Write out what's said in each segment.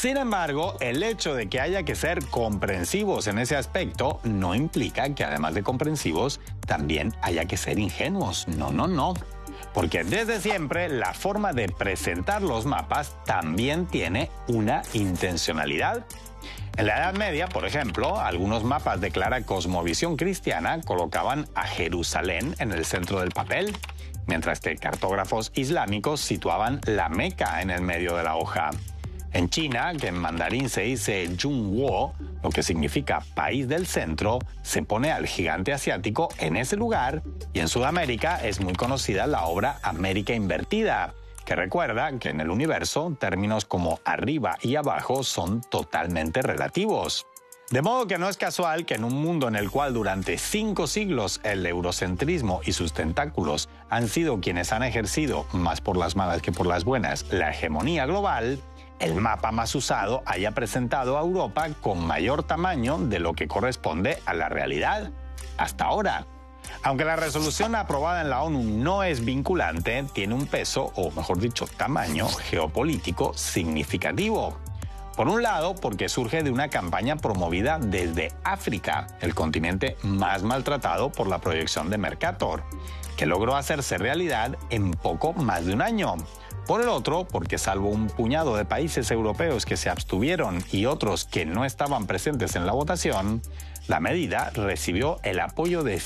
Sin embargo, el hecho de que haya que ser comprensivos en ese aspecto no implica que además de comprensivos, también haya que ser ingenuos. No. Porque desde siempre la forma de presentar los mapas también tiene una intencionalidad. En la Edad Media, por ejemplo, algunos mapas de clara cosmovisión cristiana colocaban a Jerusalén en el centro del papel, mientras que cartógrafos islámicos situaban la Meca en el medio de la hoja. En China, que en mandarín se dice Zhongguo, lo que significa país del centro, se pone al gigante asiático en ese lugar, y en Sudamérica es muy conocida la obra América Invertida, que recuerda que en el universo términos como arriba y abajo son totalmente relativos. De modo que no es casual que en un mundo en el cual durante 5 siglos el eurocentrismo y sus tentáculos han sido quienes han ejercido, más por las malas que por las buenas, la hegemonía global, el mapa más usado haya presentado a Europa con mayor tamaño de lo que corresponde a la realidad hasta ahora. Aunque la resolución aprobada en la ONU no es vinculante, tiene un peso, o mejor dicho, tamaño geopolítico significativo. Por un lado, porque surge de una campaña promovida desde África, el continente más maltratado por la proyección de Mercator, que logró hacerse realidad en poco más de un año. Por el otro, porque salvo un puñado de países europeos que se abstuvieron y otros que no estaban presentes en la votación, la medida recibió el apoyo de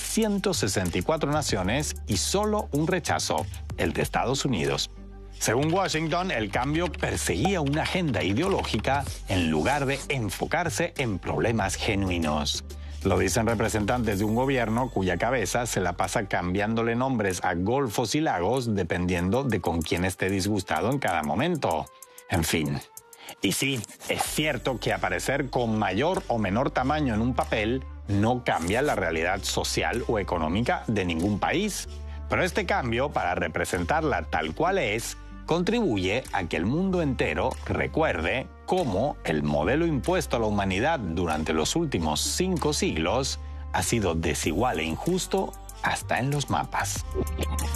164 naciones y solo un rechazo, el de Estados Unidos. Según Washington, el cambio perseguía una agenda ideológica en lugar de enfocarse en problemas genuinos. Lo dicen representantes de un gobierno cuya cabeza se la pasa cambiándole nombres a golfos y lagos dependiendo de con quién esté disgustado en cada momento. En fin. Y sí, es cierto que aparecer con mayor o menor tamaño en un papel no cambia la realidad social o económica de ningún país. Pero este cambio, para representarla tal cual es, contribuye a que el mundo entero recuerde cómo el modelo impuesto a la humanidad durante los últimos 5 siglos ha sido desigual e injusto hasta en los mapas.